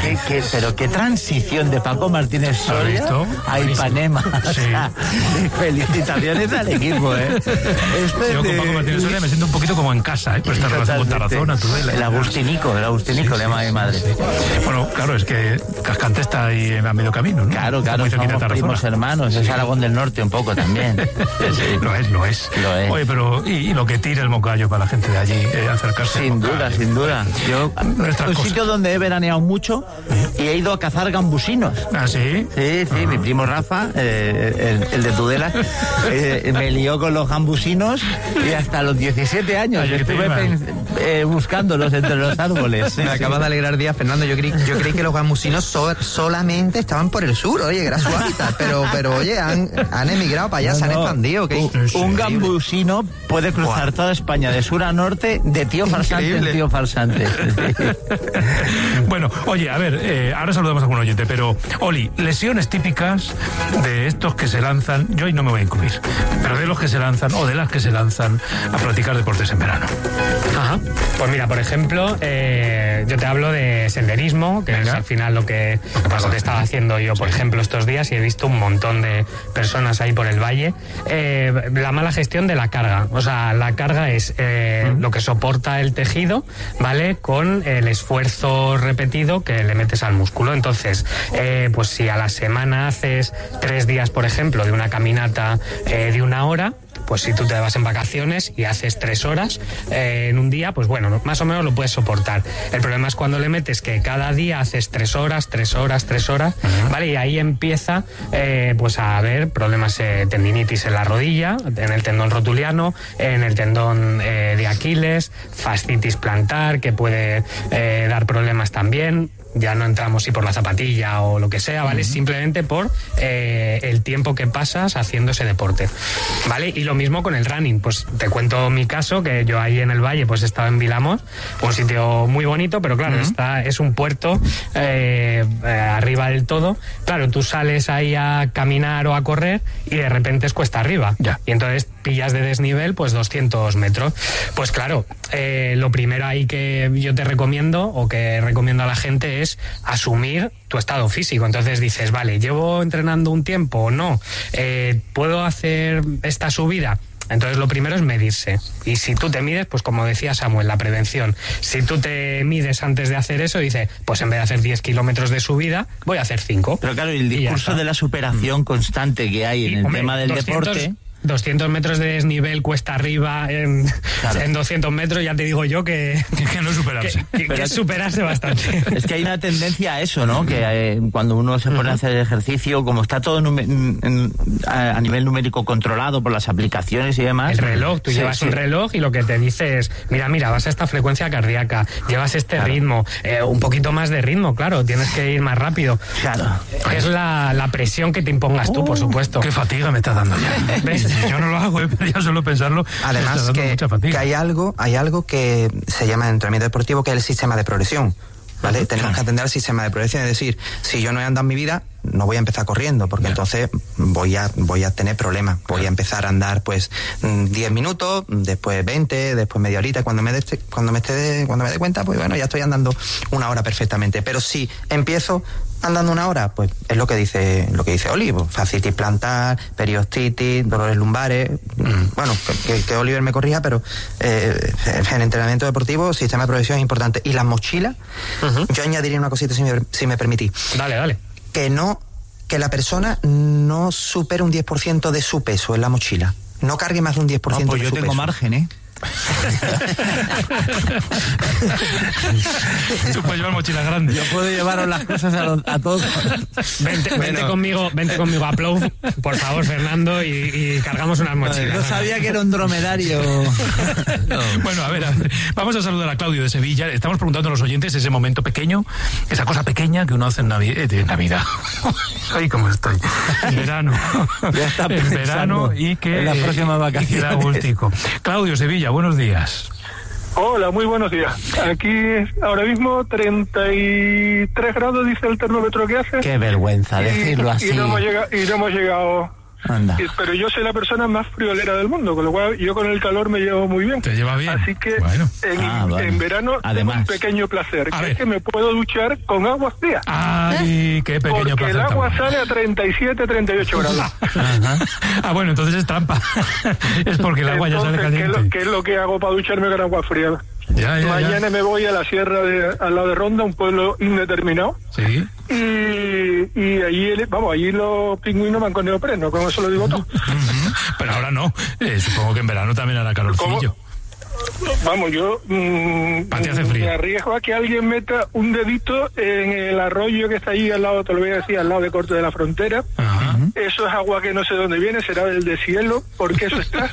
Pero qué transición de Paco Martínez Soria a Ipanema. Sí. O sea, felicitaciones al equipo, Yo con Paco Martínez Soria me siento un poquito como en casa, por esta relación con Tarazona, Tudela. El Agustinico, le llama mi madre. Bueno, claro, es que Cascante está ahí a medio camino, ¿no? Claro, somos primos hermanos, es Aragón del Norte un poco también. Sí. Lo es. Oye, pero y lo que tira el Moncayo para la gente de allí, acercarse. Sin duda. Yo, un sitio donde he veraneado mucho y he ido a cazar gambusinos. ¿Ah, sí? Sí, mi primo Rafa, el de Tudela, me lió con los gambusinos y hasta los 17 años estuve buscándolos entre los árboles. Me acaba de alegrar día, Fernando. Yo creí que los gambusinos solamente estaban por el sur, oye, que era su hábitat, pero oye, han emigrado para allá, se han expandido. Un gambusino puede cruzar toda España de sur a norte, de tío farsante en tío farsante. Bueno, oye, a ver, ahora saludamos a algún oyente, pero Oli, lesiones típicas de estos que se lanzan, yo hoy no me voy a incluir, pero de los que se lanzan o de las que se lanzan a practicar deportes en verano. Ajá. Pues mira, por ejemplo, yo te hablo de senderismo, que es al final lo que estaba haciendo yo, por ejemplo, estos días, y he visto un montón de personas ahí por el valle. La mala gestión de la carga, o sea, la carga es lo que soporta el tejido, ¿vale? Con el esfuerzo repetido que le metes al músculo. Entonces, pues si a la semana haces 3 días, por ejemplo, de una caminata de 1 hora, pues si tú te vas en vacaciones y haces 3 horas en un día, pues bueno, más o menos lo puedes soportar. El problema es cuando le metes que cada día haces 3 horas, ¿vale? Y ahí empieza pues a haber problemas, tendinitis en la rodilla, en el tendón rotuliano, en el tendón de Aquiles, fascitis plantar, que puede dar problemas también. Ya no entramos si por la zapatilla o lo que sea, ¿vale? Simplemente por el tiempo que pasas haciendo ese deporte, ¿vale? Y lo mismo con el running. Pues te cuento mi caso, que yo ahí en el valle pues he estado en Vilamos, un sitio muy bonito, pero claro, es un puerto arriba del todo. Claro, tú sales ahí a caminar o a correr y de repente es cuesta arriba. Ya. Y entonces pillas de desnivel pues 200 metros. Pues claro, lo primero ahí que yo te recomiendo o que recomiendo a la gente es asumir tu estado físico. Entonces dices, vale, llevo entrenando un tiempo o no, ¿puedo hacer esta subida? Entonces lo primero es medirse. Y si tú te mides, pues como decía Samuel, la prevención. Si tú te mides antes de hacer eso, dices, pues en vez de hacer 10 kilómetros de subida, voy a hacer 5. Pero claro, el discurso de la superación constante que hay en el tema del deporte... 200 metros de desnivel cuesta arriba en 200 metros, ya te digo yo que no superarse. Que es superarse bastante. Es que hay una tendencia a eso, ¿no? Que cuando uno se pone a hacer ejercicio, como está todo a nivel numérico controlado por las aplicaciones y demás... El reloj, tú llevas un reloj y lo que te dice es, mira, vas a esta frecuencia cardíaca, llevas este ritmo, un poquito más de ritmo, claro, tienes que ir más rápido. Claro. Es la presión que te impongas tú, por supuesto. Qué fatiga me está dando ya. ¿Ves? Yo no lo hago, pero ya solo pensarlo. Además que hay algo que se llama en entrenamiento deportivo, que es el sistema de progresión, ¿vale? Tenemos que atender al sistema de progresión, es decir, si yo no he andado en mi vida, no voy a empezar corriendo, porque entonces voy a tener problemas. Voy a empezar a andar pues 10 minutos, después 20, después media horita, cuando me dé cuenta, pues bueno, ya estoy andando 1 hora perfectamente. Pero si empiezo andando 1 hora, pues es lo que dice Oli, pues, fascitis plantar, periostitis, dolores lumbares. Bueno, que Oliver me corrija, pero en entrenamiento deportivo, sistema de progresión es importante. Y las mochilas, yo añadiría una cosita si me permitís. Dale. Que la persona no supere un 10% de su peso en la mochila. No cargue más de un 10% de su peso. Pues yo tengo margen, ¿eh? Tú puedes llevar mochilas grandes. Yo puedo llevaros las cosas a todos. Vente conmigo a Plough, por favor, Fernando, y cargamos unas mochilas. No sabía que era un dromedario. No. Bueno, a ver, vamos a saludar a Claudio de Sevilla. Estamos preguntando a los oyentes ese momento pequeño, esa cosa pequeña que uno hace en Navidad. Ay, cómo estoy. En verano. Ya está en verano y que en la próxima vacación. Queda agústico. Claudio, Sevilla, buenos días. Hola, muy buenos días. Aquí ahora mismo 33 grados dice el termómetro que hace. Qué vergüenza decirlo así. Y no hemos llegado, pero yo soy la persona más friolera del mundo, con lo cual yo con el calor me llevo muy bien. ¿Te lleva bien? Así que en verano además, tengo un pequeño placer, que es que me puedo duchar con agua fría. ¡Ay, qué pequeño placer! Porque el agua sale a 37, 38 grados. Bueno, entonces es trampa. Es porque el agua ya sale caliente. ¿Qué es lo que hago para ducharme con agua fría? Mañana me voy a la sierra al lado de Ronda, un pueblo indeterminado. Sí. Y allí los pingüinos van con neopreno, como eso lo digo todo. Pero ahora no. Supongo que en verano también hará calorcillo. Vamos, yo me arriesgo a que alguien meta un dedito en el arroyo que está allí al lado, te lo voy a decir, al lado de Corte de la Frontera. Ajá. Eso es agua que no sé dónde viene, será del deshielo, porque eso está.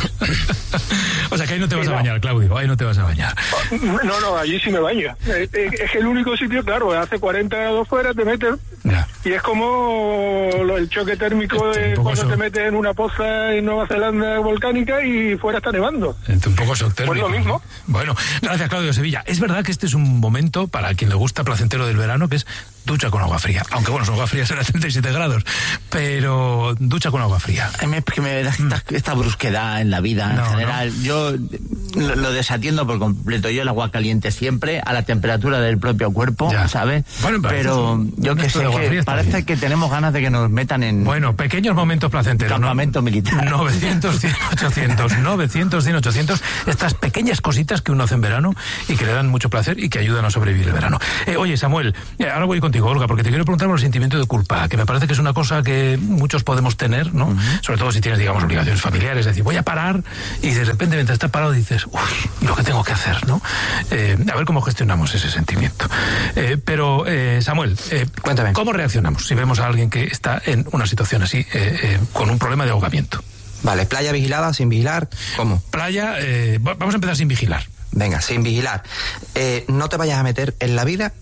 O sea que ahí no te vas a bañar, Claudio, ahí no te vas a bañar. No, allí sí me baño. Es el único sitio, claro, hace 40 grados fuera, te metes. Ya. Y es como el choque térmico de cuando te metes en una poza en Nueva Zelanda volcánica y fuera está nevando. Un poco térmico. Pues lo mismo. Bueno, gracias, Claudio Sevilla. Es verdad que este es un momento para quien le gusta placentero del verano, que es ducha con agua fría. Aunque bueno, su agua fría será 37 grados, pero ducha con agua fría. A mí es que me da esta brusquedad en la vida en general. No. Yo lo desatiendo por completo. Yo el agua caliente siempre, a la temperatura del propio cuerpo, ¿sabes? Bueno, pero yo que sé, que parece que tenemos ganas de que nos metan en... Bueno, pequeños momentos placenteros. Campamento militar. 900, 100, 800, 900, 100, 800. Estas pequeñas cositas que uno hace en verano y que le dan mucho placer y que ayudan a sobrevivir el verano. Oye, Samuel, ahora voy contigo, Olga, porque te quiero preguntar por el sentimiento de culpa, que me parece que es una cosa que muchos podemos tener, ¿no? Sobre todo si tienes, digamos, obligaciones familiares. Es decir, voy a parar y de repente mientras estás parado dices, uy, lo que tengo que hacer, ¿no? A ver cómo gestionamos ese sentimiento. Pero, Samuel, cuéntame. ¿Cómo reaccionamos si vemos a alguien que está en una situación así, con un problema de ahogamiento? Vale, playa vigilada, sin vigilar, ¿cómo? Playa, vamos a empezar sin vigilar. Venga, sin vigilar. No te vayas a meter en la vida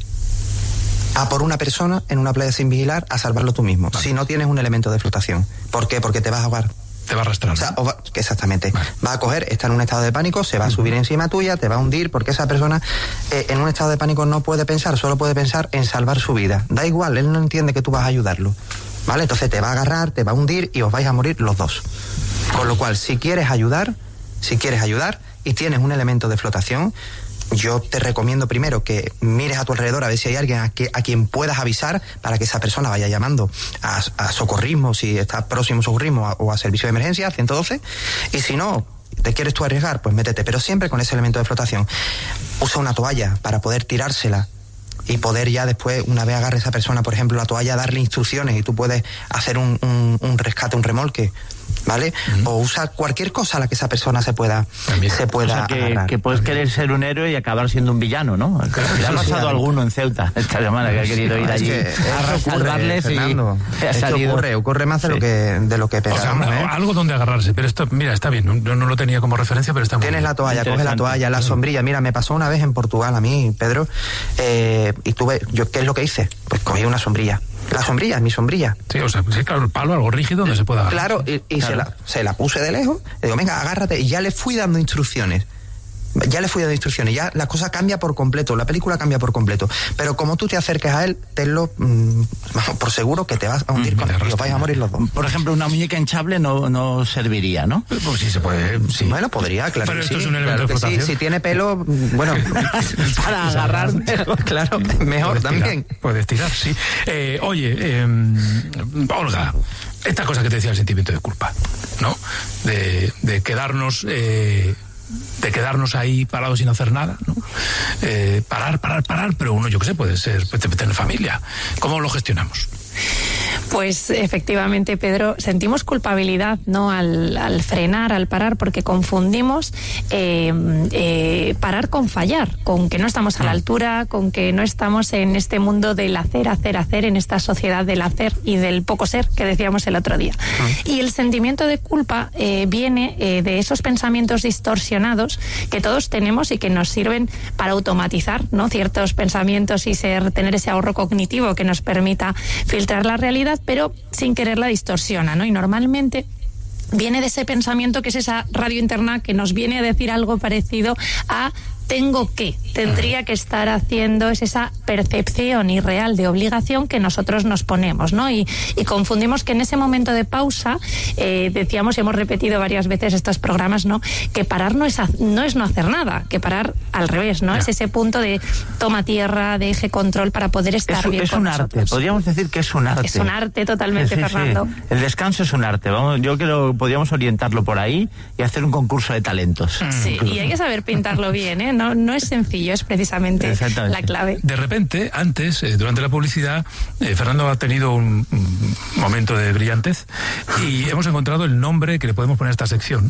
a por una persona en una playa sin vigilar a salvarlo tú mismo, si no tienes un elemento de flotación. ¿Por qué? Porque te vas a ahogar. Te va a arrastrar. O sea, exactamente. Vale. Va a coger, está en un estado de pánico, se va a subir encima tuya, te va a hundir, porque esa persona en un estado de pánico no puede pensar, solo puede pensar en salvar su vida. Da igual, él no entiende que tú vas a ayudarlo. ¿Vale? Entonces te va a agarrar, te va a hundir y os vais a morir los dos. Con lo cual, si quieres ayudar y tienes un elemento de flotación, yo te recomiendo primero que mires a tu alrededor a ver si hay alguien a quien puedas avisar para que esa persona vaya llamando a socorrismo, si está próximo socorrismo o a servicio de emergencia, 112, y si no, te quieres tú arriesgar, pues métete, pero siempre con ese elemento de flotación. Usa una toalla para poder tirársela y poder ya después, una vez agarre esa persona, por ejemplo, la toalla, darle instrucciones y tú puedes hacer un rescate, un remolque, ¿vale? O usa cualquier cosa a la que esa persona se pueda o sea, que puedes querer ser un héroe y acabar siendo un villano, ¿no? Le ha pasado a alguno en Ceuta esta semana que ha querido ir allí a salvarles y ocurre más de lo que esperamos. O sea, algo donde agarrarse, pero esto, mira, está bien, yo no lo tenía como referencia, pero está muy bien. Tienes la toalla, coge la toalla, la sombrilla. Mira, me pasó una vez en Portugal a mí, Pedro, y ¿qué es lo que hice? Pues cogí una sombrilla. La sombrilla, mi sombrilla. Sí, o sea, sí, claro, el palo, algo rígido donde se pueda agarrar. Claro, y claro. Se la puse de lejos, le digo, venga, agárrate, y ya le fui dando instrucciones. Ya la cosa cambia por completo, la película cambia por completo. Pero como tú te acerques a él, tenlo por seguro que te vas a hundir con él, y os vais a morir los dos. Por ejemplo, una muñeca hinchable no serviría, ¿no? Pues sí se puede, sí. Bueno, podría, claro. Pero que esto sí, es un elemento de flotación. Sí, si tiene pelo, bueno, para agarrar, claro, mejor también. Puedes tirar, sí. Oye, Olga, esta cosa que te decía el sentimiento de culpa, ¿no? De quedarnos ahí parados sin hacer nada, ¿no? Parar, pero uno, yo qué sé, puede tener familia. ¿Cómo lo gestionamos? Pues efectivamente, Pedro, sentimos culpabilidad, ¿no? Al frenar, al parar, porque confundimos parar con fallar, con que no estamos a la altura, con que no estamos en este mundo del hacer, en esta sociedad del hacer y del poco ser que decíamos el otro día. Y el sentimiento de culpa viene de esos pensamientos distorsionados que todos tenemos y que nos sirven para automatizar, ¿no? Ciertos pensamientos y tener ese ahorro cognitivo que nos permita filtrar la realidad, pero sin querer la distorsiona, ¿no? Y normalmente viene de ese pensamiento que es esa radio interna que nos viene a decir algo parecido a tendría que estar haciendo es esa percepción irreal de obligación que nosotros nos ponemos, ¿no? Y confundimos que en ese momento de pausa, decíamos y hemos repetido varias veces estos programas, ¿no? Que parar no es no hacer nada, que parar al revés, ¿no? Es ese punto de toma tierra, de eje control para poder estar bien con nosotros. Es un arte, podríamos decir que es un arte. Es un arte totalmente, Fernando. Sí. El descanso es un arte, yo creo que podríamos orientarlo por ahí y hacer un concurso de talentos. Sí, y hay que saber pintarlo bien, ¿eh? No es sencillo, es precisamente la clave. De repente, antes, durante la publicidad, Fernando ha tenido un momento de brillantez y hemos encontrado el nombre que le podemos poner a esta sección.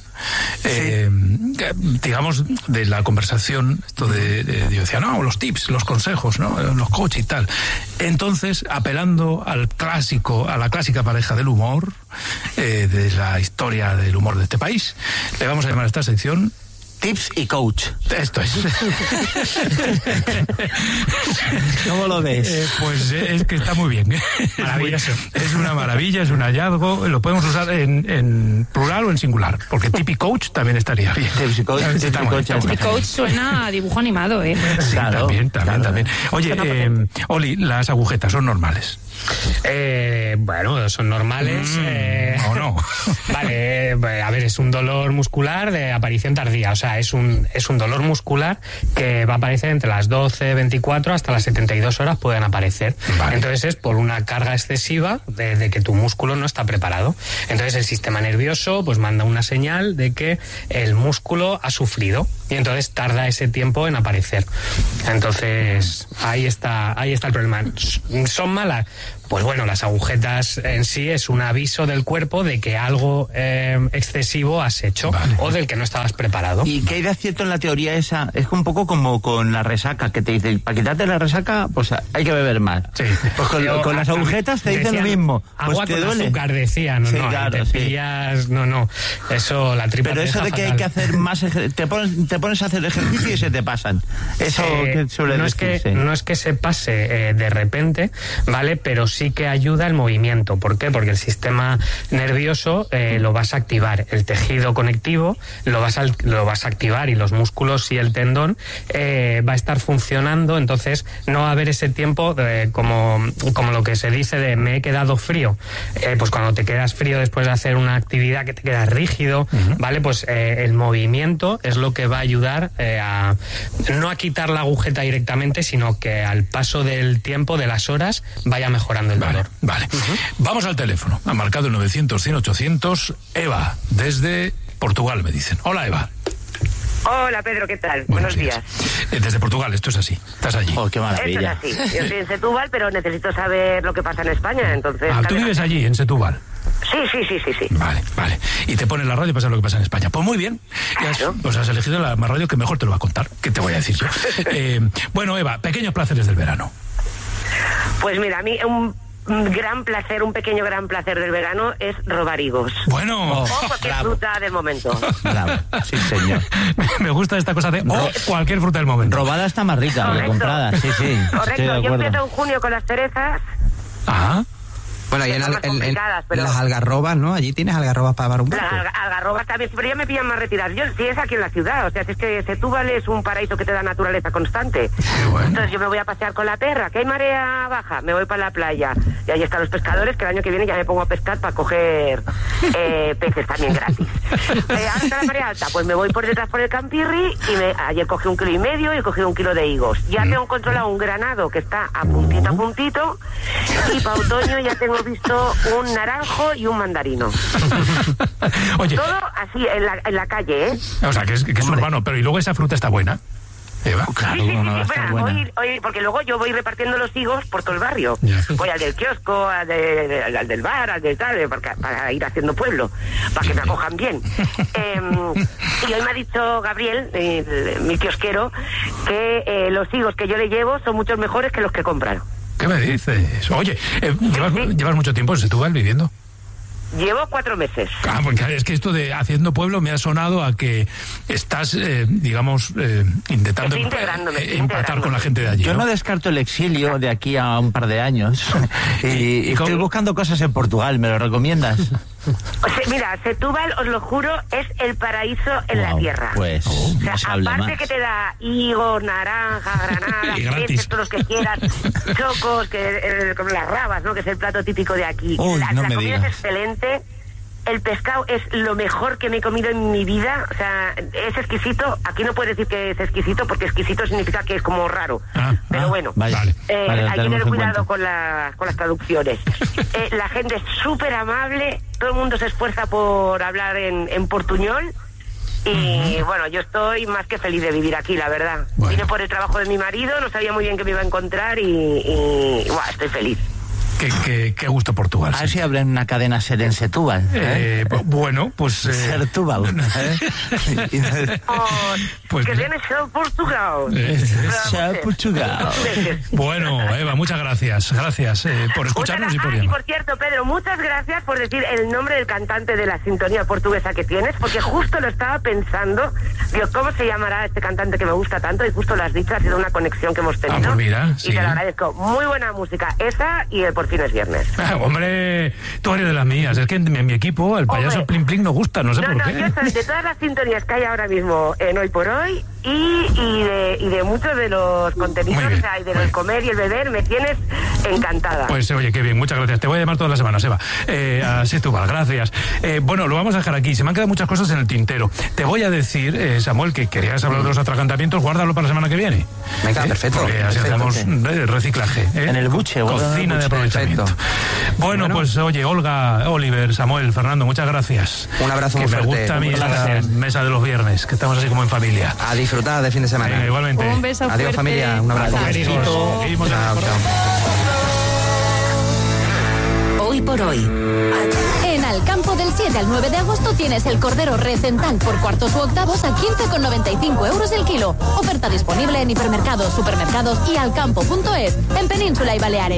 Digamos, de la conversación, esto yo decía, no, los tips, los consejos, ¿no? Los coach y tal. Entonces, apelando a la clásica pareja del humor, de la historia del humor de este país, le vamos a llamar a esta sección Tips y Coach. Esto es. ¿Cómo lo ves? Pues es que está muy bien. Maravilloso. Es una maravilla, es un hallazgo. Lo podemos usar en plural o en singular, porque Tip y Coach también estaría bien. Tips y Coach. Tip y Coach suena a dibujo animado, ¿eh? Sí, claro, también. Oye, Oli, las agujetas son normales. Bueno, son normales. ¿O no? Vale, a ver, es un dolor muscular de aparición tardía. O sea, es un dolor muscular que va a aparecer entre las 12, 24 hasta las 72 horas pueden aparecer. Vale. Entonces es por una carga excesiva de que tu músculo no está preparado. Entonces el sistema nervioso pues manda una señal de que el músculo ha sufrido y entonces tarda ese tiempo en aparecer. Entonces ahí está el problema. ¿Son malas? Pues bueno, las agujetas en sí es un aviso del cuerpo de que algo excesivo has hecho, vale, o del que no estabas preparado. ¿Y qué hay de cierto en la teoría esa? Es un poco como con la resaca, que te dicen, para quitarte la resaca, pues hay que beber más. Sí. Pues con las agujetas te dicen lo mismo. Agua pues con azúcar, decían. Sí, claro, pillas, no. Eso, la tripa. Pero eso de que fatal. Hay que hacer más te pones a hacer ejercicio y se te pasan. Eso que suele decirse. No es que se pase de repente, ¿vale? Pero sí que ayuda el movimiento. ¿Por qué? Porque el sistema nervioso lo vas a activar, el tejido conectivo lo vas a activar y los músculos y el tendón va a estar funcionando, entonces no va a haber ese tiempo como lo que se dice de me he quedado frío. Pues cuando te quedas frío después de hacer una actividad que te quedas rígido, ¿vale? Pues el movimiento es lo que va a ayudar no a quitar la agujeta directamente, sino que al paso del tiempo, de las horas, vaya mejorando el dolor. Vale. Vamos al teléfono. Han marcado el 900-100-800. Eva, desde Portugal, me dicen. Hola, Eva. Hola, Pedro, ¿qué tal? Buenos días. Desde Portugal, esto es así. Estás allí. Oh, qué maravilla. Esto es así. Yo estoy en Setúbal, pero necesito saber lo que pasa en España, entonces... ¿Tú vives allí, en Setúbal? Sí. Vale. Y te pones la radio y pasa lo que pasa en España. Pues muy bien. Claro. Pues has elegido la más radio que mejor te lo va a contar. ¿Qué te voy a decir yo? Bueno, Eva, pequeños placeres del verano. Pues mira, a mí un pequeño gran placer del verano es robar higos. Bueno. O cualquier fruta del momento. Bravo, sí, señor. Me gusta esta cosa de cualquier fruta del momento. Robada está más rica que comprada, sí. Correcto, yo empiezo en junio con las cerezas. Ajá. Bueno, y en las algarrobas, ¿no? Allí tienes algarrobas para dar un poco. Las algarrobas también, pero ya me pillan más retiradas. Yo sí es aquí en la ciudad, o sea, es que Setúbal es un paraíso que te da naturaleza constante. Bueno. Entonces yo me voy a pasear con la perra, que hay marea baja, me voy para la playa. Y ahí están los pescadores, que el año que viene ya me pongo a pescar para coger peces también gratis. Ahora está la marea alta, pues me voy por detrás por el Campirri y ayer cogí 1,5 kilos y he cogido 1 kilo de higos. Ya tengo controlado un granado que está a puntito y para otoño ya tengo visto un naranjo y un mandarino. Oye, todo así en la calle, ¿eh? O sea, que es urbano, pero y luego esa fruta está buena. Eva. Claro, sí, no va a estar buena. Porque luego yo voy repartiendo los higos por todo el barrio. Voy al del kiosco, al del bar, al del tal, para ir haciendo pueblo, para que me acojan bien. Y hoy me ha dicho Gabriel, mi kiosquero, que los higos que yo le llevo son mucho mejores que los que compran. ¿Qué me dices? Oye, ¿llevas mucho tiempo en Setúbal viviendo? Llevo 4 meses. Porque es que esto de haciendo pueblo me ha sonado a que estás, intentando empatar con la gente de allí. Yo no descarto el exilio de aquí a un par de años. y estoy buscando cosas en Portugal, ¿me lo recomiendas? O sea, mira, Setúbal, os lo juro, es el paraíso en la tierra. Pues, o sea, aparte que te da higos, naranja, granadas, leches, todos los que quieras, chocos, como las rabas, ¿no? Que es el plato típico de aquí. La comida es excelente. El pescado es lo mejor que me he comido en mi vida. O sea, es exquisito. Aquí no puedes decir que es exquisito, porque exquisito significa que es como raro. Pero bueno, hay que tener cuidado con las traducciones. La gente es súper amable. Todo el mundo se esfuerza por hablar en portuñol. Y bueno, yo estoy más que feliz de vivir aquí, la verdad. Vine por el trabajo de mi marido, no sabía muy bien qué me iba a encontrar y estoy feliz. Qué gusto Portugal. A ver si abren una cadena SER en Setúbal. Bueno, pues... Setúbal. Pues que viene Show Portugal. Show Portugal. Bueno, Eva, muchas gracias. Gracias por escucharnos y por llamar. Y por cierto, Pedro, muchas gracias por decir el nombre del cantante de la sintonía portuguesa que tienes, porque justo lo estaba pensando. Digo, ¿cómo se llamará este cantante que me gusta tanto? Y justo lo has dicho, ha sido una conexión que hemos tenido. Pues mira, y te lo agradezco. Muy buena música. Esa y el Por fin es viernes. Hombre, tú eres de las mías. Es que en mi equipo el payaso Plim Plim nos gusta, no sé por qué. Yo soy de todas las sintonías que hay ahora mismo en Hoy por Hoy y de muchos de los contenidos, o sea, y de los comer y el beber, me tienes encantada. Pues oye, qué bien, muchas gracias. Te voy a llamar todas las semanas, Eva. Así tú vas, gracias. Bueno, lo vamos a dejar aquí. Se me han quedado muchas cosas en el tintero. Te voy a decir, Samuel, que querías hablar de los atragantamientos, guárdalo para la semana que viene. Venga, perfecto. Porque así hacemos reciclaje. En el buche. Cocina de aprovechamiento. Bueno, pues oye, Olga, Oliver, Samuel, Fernando, muchas gracias. Un abrazo muy fuerte. Me gusta a mí esta mesa de los viernes, que estamos así como en familia. A disfrutar de fin de semana. Igualmente. Un beso fuerte. Adiós, familia. Un abrazo. Seguimos. Chao, chao. Hoy por hoy. En Alcampo del 7 al 9 de agosto tienes el cordero recental por cuartos u octavos a 15,95 euros el kilo. Oferta disponible en hipermercados, supermercados y alcampo.es, en Península y Baleares.